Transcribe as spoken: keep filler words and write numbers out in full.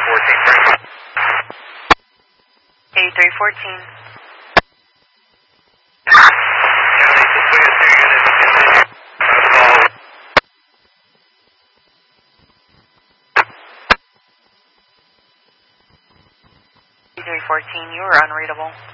fourteen, bring up. eighty-three fourteen. County, between the two units, continue. Protocol. eighty-three fourteen, you were unreadable.